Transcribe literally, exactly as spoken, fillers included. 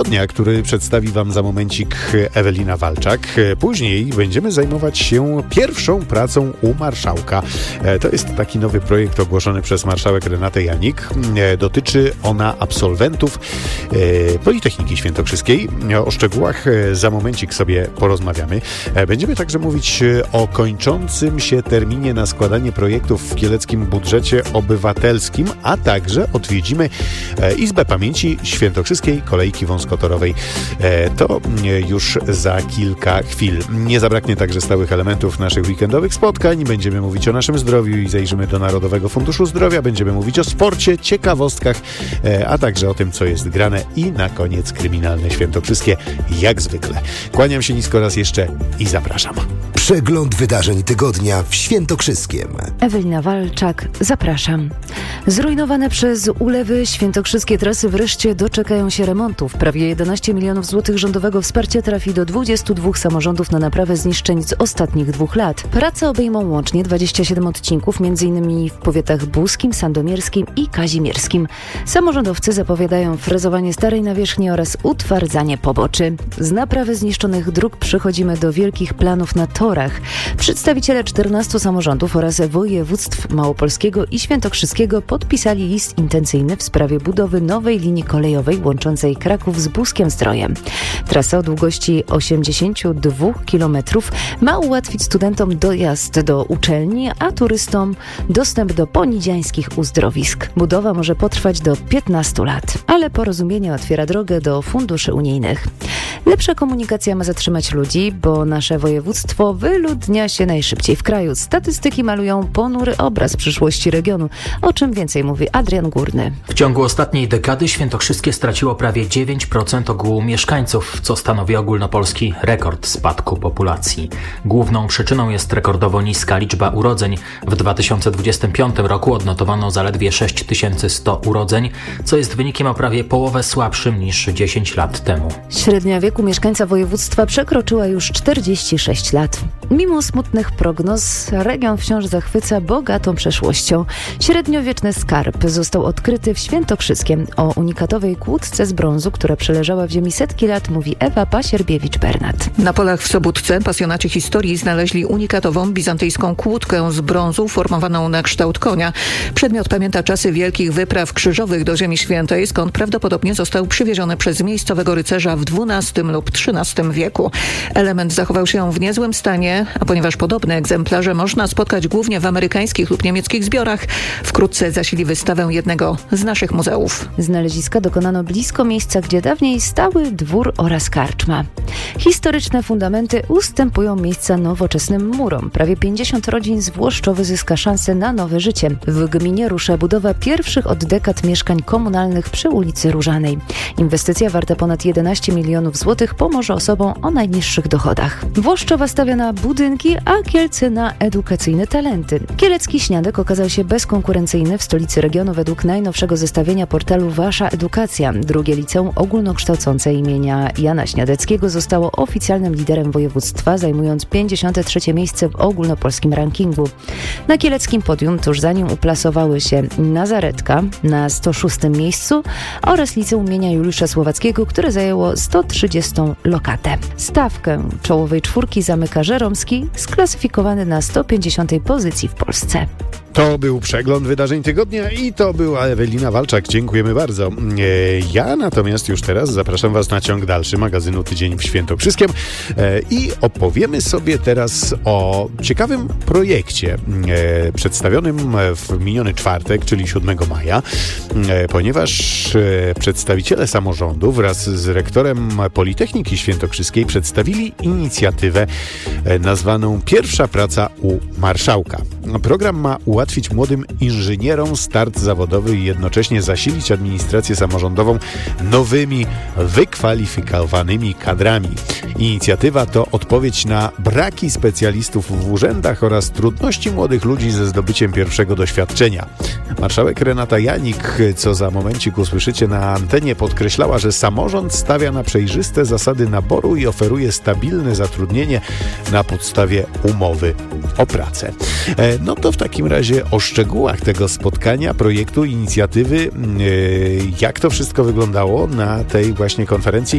tygodnia, który przedstawi Wam za momencik Ewelina Walczak. Później będziemy zajmować się pierwszą pracą u marszałka. To jest taki nowy projekt ogłoszony przez marszałek Renatę Janik. Dotyczy ona absolwentów Politechniki Świętokrzyskiej. O szczegółach za momencik sobie porozmawiamy. Będziemy także mówić o kończącym się terminie na składanie projektów w kieleckim budżecie obywatelskim, a także odwiedzimy Izbę Pamięci Świętokrzyskiej Kolejki Wąskotorowej. To już za kilka chwil. Nie zabraknie także stałych elementów naszych weekendowych spotkań. Będziemy mówić o naszym zdrowiu i zajrzymy do Narodowego Funduszu Zdrowia. Będziemy mówić o sporcie, ciekawostkach, a także o tym, co jest grane i na koniec kryminalne świętokrzyskie, jak zwykle. Kłaniam się nisko raz jeszcze i zapraszam. Przegląd wydarzeń tygodnia w Świętokrzyskiem. Ewelina Walczak, zapraszam. Zrujnowane przez ulewy świętokrzyskie trasy wreszcie doczekają się remontów. Prawie jedenaście milionów złotych rządowego wsparcia trafi do dwudziestu dwóch samorządów na naprawę zniszczeń z ostatnich dwóch lat. Prace obejmą łącznie dwadzieścia siedem odcinków, m.in. w powiatach buskim, sandomierskim i kazimierskim. Samorządowcy zapowiadają frezowanie starej nawierzchni oraz utwardzanie poboczy. Z naprawy zniszczonych dróg przechodzimy do wielkich planów na torach. Przedstawiciele czternastu samorządów oraz województw małopolskiego i świętokrzyskiego podpisali list intencyjny w sprawie budowy nowej linii kolejowej łączącej Kraków z Buskiem-Zdrojem. Trasa o długości osiemdziesięciu dwóch kilometrów ma ułatwić studentom dojazd do uczelni, a turystom dostęp do ponidziańskich uzdrowisk. Budowa może potrwać do piętnastu lat, ale porozumienie otwiera drogę do funduszy unijnych. Lepsza komunikacja ma zatrzymać ludzi, bo nasze województwo wyludnia się najszybciej w kraju. Statystyki malują ponury obraz przyszłości regionu, o czym więcej mówi Adrian Górny. W ciągu ostatniej dekady Świętokrzyskie straciło prawie dziewięć procent ogółu mieszkańców, co stanowi ogólnopolski rekord spadku populacji. Główną przyczyną jest rekordowo niska liczba urodzeń. W dwa tysiące dwudziestym piątym roku odnotowano zaledwie sześć tysięcy sto urodzeń, co jest wynikiem o prawie połowę słabszym niż dziesięć lat temu. Średnia wieku mieszkańca województwa przekroczyła już czterdzieści sześć lat. Mimo smutnych prognoz, region wciąż zachwyca bogatą przeszłością. Średniowieczny skarb został odkryty w Świętokrzyskiem. O unikatowej kłódce z brązu, która przeleżała w ziemi setki lat, mówi Ewa Pasierbiewicz-Bernat. Na polach w Sobótce pasjonaci historii znaleźli unikatową bizantyjską kłódkę z brązu formowaną na kształt konia. Przedmiot pamięta czasy wielkich wypraw krzyżowych do Ziemi Świętej, skąd prawdopodobnie został przywieziony przez miejscowego rycerza w dwunastym lub trzynastym wieku. Element zachował się w niezłym stanie, a ponieważ podobne egzemplarze można spotkać głównie w amerykańskich lub niemieckich zbiorach, wkrótce zasili wystawę jednego z naszych muzeów. Znaleziska dokonano blisko miejsca, gdzie dawniej stały dwór oraz karczma. Historyczne fundamenty ustępują miejsca nowoczesnym murom. Prawie pięćdziesiąt rodzin z Włoszczowy zyska szansę na nowe życie. W gminie rusza budowa pierwszych od dekad mieszkań komunalnych przy ulicy Różanej. Inwestycja warta ponad jedenaście milionów złotych pomoże osobom o najniższych dochodach. Włoszczowa stawia na budynki, a Kielce na edukacyjne talenty. Kielecki śniadek okazał się bezkonkurencyjny w stolicy regionu według najnowszego zestawienia portalu Wasza Edukacja. Drugie liceum ogólnokształcące imienia Jana Śniadeckiego zostało oficjalnym liderem województwa, zajmując pięćdziesiąte trzecie miejsce w ogólnopolskim rankingu. Na kieleckim podium tuż za nim uplasowały się Nazaretka na sto szóstym miejscu oraz liceum imienia Juliusza Słowackiego, które zajęło sto trzydziestą lokatę. Stawkę czołowej czwórki zamyka Żeromski, sklasyfikowany na sto pięćdziesiątej pozycji w Polsce. To był przegląd wydarzeń tygodnia i to była Ewelina Walczak. Dziękujemy bardzo. Ja natomiast już teraz zapraszam Was na ciąg dalszy magazynu Tydzień w Świętokrzyskiem i opowiemy sobie teraz o ciekawym projekcie przedstawionym w miniony czwartek, czyli siódmego maja, ponieważ przedstawiciele samorządu wraz z rektorem Politechniki Świętokrzyskiej przedstawili inicjatywę nazwaną Pierwsza praca u marszałka. Program ma ułatwić młodym inżynierom start zawodowy i jednocześnie zasilić administrację samorządową nowymi, wykwalifikowanymi kadrami. Inicjatywa to odpowiedź na braki specjalistów w urzędach oraz trudności młodych ludzi ze zdobyciem pierwszego doświadczenia. Marszałek Renata Janik, co za momencik usłyszycie na antenie, podkreślała, że samorząd stawia na przejrzyste zasady naboru i oferuje stabilne zatrudnienie na podstawie umowy o pracę. No to w takim razie o szczegółach tego spotkania, projektu, inicjatywy, jak to wszystko wyglądało na tej właśnie konferencji,